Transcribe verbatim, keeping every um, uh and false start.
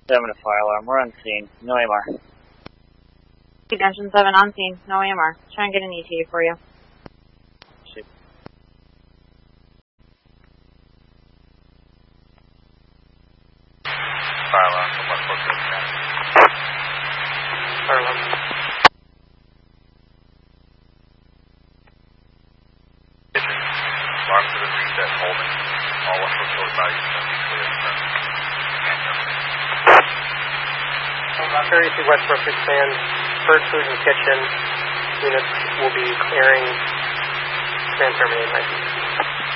seven to fire alarm. We're on scene. No A M R. Dungeon seven on scene. No A M R. Try and get an E T A for you. Shoot. Fire alarm from West Fork County. Fire alarm. Alarm to the reset holding. All West Fork County values will be clear. thirty-two West Brook expand. Bird food and kitchen units will be clearing. Command terminated.